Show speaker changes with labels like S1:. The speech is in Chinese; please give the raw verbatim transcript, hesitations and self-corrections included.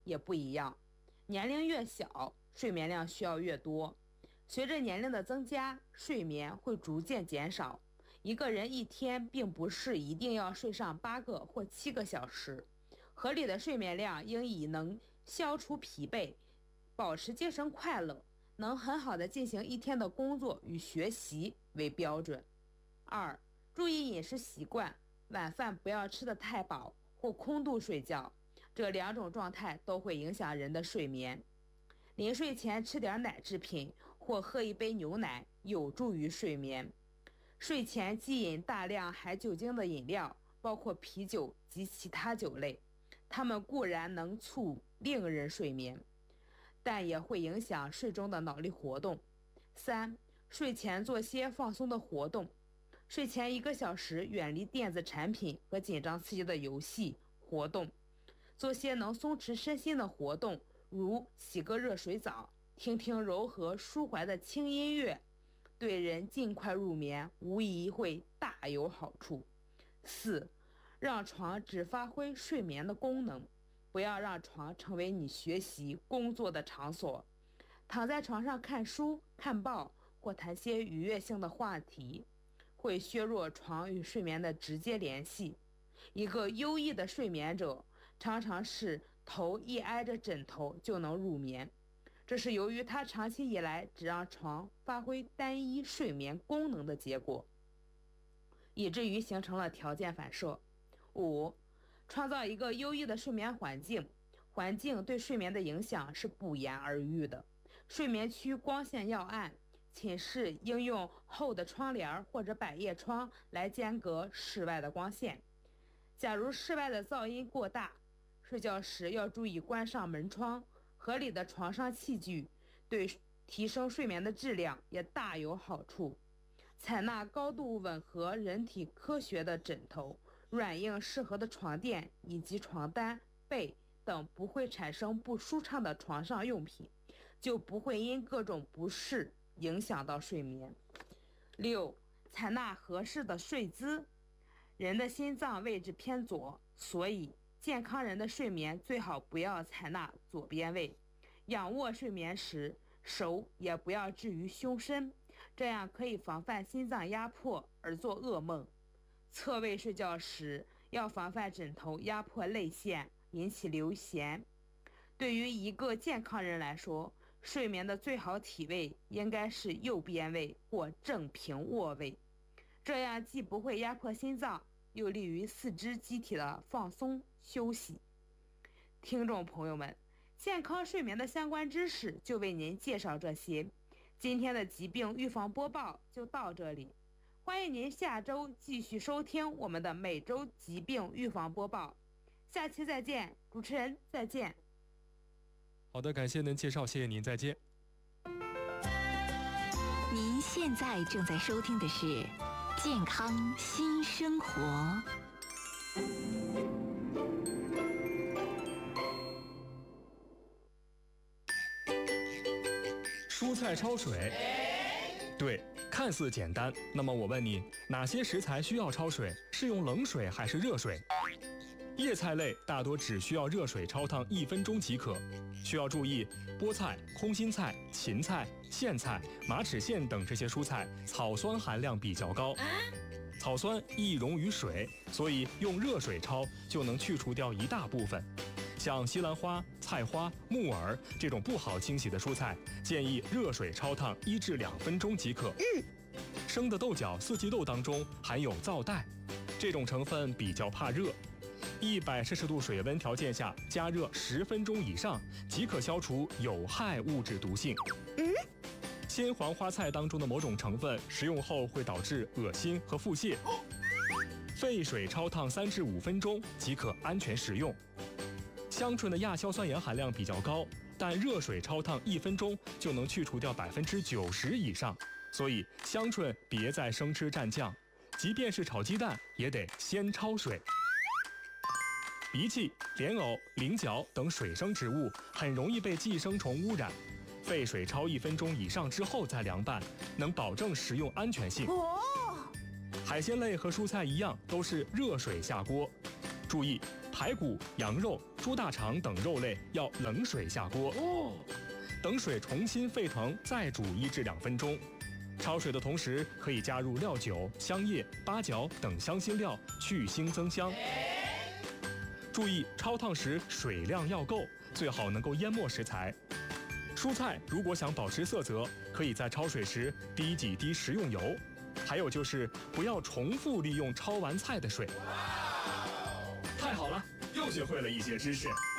S1: 也不一样，年龄越小，睡眠量需要越多。随着年龄的增加，睡眠会逐渐减少。一个人一天并不是一定要睡上八个或七个小时，合理的睡眠量应以能消除疲惫、保持精神快乐、能很好的进行一天的工作与学习为标准。二、注意饮食习惯，晚饭不要吃得太饱或空肚睡觉，这两种状态都会影响人的睡眠。临睡前吃点奶制品或喝一杯牛奶，有助于睡眠。睡前忌饮大量含酒精的饮料，包括啤酒及其他酒类，它们固然能促令人睡眠，但也会影响睡中的脑力活动。三、睡前做些放松的活动，睡前一个小时远离电子产品和紧张刺激的游戏活动，做些能松弛身心的活动，如洗个热水澡，听听柔和舒缓的轻音乐，对人尽快入眠无疑会大有好处。四、让床只发挥睡眠的功能，不要让床成为你学习工作的场所。躺在床上看书、看报或谈些愉悦性的话题，会削弱床与睡眠的直接联系。一个优异的睡眠者常常是头一挨着枕头就能入眠，这是由于他长期以来只让床发挥单一睡眠功能的结果，以至于形成了条件反射。五、创造一个优异的睡眠环境，环境对睡眠的影响是不言而喻的。睡眠区光线要暗，寝室应用厚的窗帘或者百叶窗来间隔室外的光线。假如室外的噪音过大，睡觉时要注意关上门窗。合理的床上器具对提升睡眠的质量也大有好处。采纳高度吻合人体科学的枕头、软硬适合的床垫以及床单、被等不会产生不舒畅的床上用品，就不会因各种不适影响到睡眠。六、采纳合适的睡姿。人的心脏位置偏左，所以健康人的睡眠最好不要采纳左边位。仰卧睡眠时，手也不要置于胸身，这样可以防范心脏压迫而做噩梦。侧位睡觉时，要防范枕头压迫泪腺，引起流涎。对于一个健康人来说，睡眠的最好体位应该是右边位或正平卧位，这样既不会压迫心脏，又利于四肢机体的放松休息。听众朋友们，健康睡眠的相关知识就为您介绍这些，今天的疾病预防播报就到这里，欢迎您下周继续收听我们的每周疾病预防播报，下期再见，主持人再见。
S2: 好的，感谢您介绍，谢谢您，再见。
S3: 您现在正在收听的是健康新生活。
S2: 蔬菜焯水，对，看似简单。那么我问你，哪些食材需要焯水？是用冷水还是热水？叶菜类大多只需要热水焯烫一分钟即可。需要注意，菠菜、空心菜、芹菜、苋菜、马齿苋等这些蔬菜草酸含量比较高，草酸易溶于水，所以用热水焯就能去除掉一大部分。像西兰花、菜花、木耳这种不好清洗的蔬菜，建议热水焯烫一至两分钟即可。嗯，生的豆角、四季豆当中含有皂带，这种成分比较怕热。一百摄氏度水温条件下加热十分钟以上，即可消除有害物质毒性。嗯，鲜黄花菜当中的某种成分食用后会导致恶心和腹泻，沸水焯烫三至五分钟即可安全食用。香椿的亚硝酸盐含量比较高，但热水焯烫一分钟就能去除掉百分之九十以上，所以香椿别再生吃蘸酱，即便是炒鸡蛋也得先焯水。荸荠、莲藕、菱角等水生植物很容易被寄生虫污染，沸水焯一分钟以上之后再凉拌，能保证食用安全性。海鲜类和蔬菜一样，都是热水下锅。注意， 排骨、羊肉、猪大肠等肉类要冷水下锅，等水重新沸腾，再煮一至两分钟。焯水的同时，可以加入料酒、香叶、八角等香辛料，去腥增香。注意焯烫时水量要够，最好能够淹没食材。蔬菜如果想保持色泽，可以在焯水时滴几滴食用油。还有就是不要重复利用焯完菜的水。太好了，又学会了一些知识。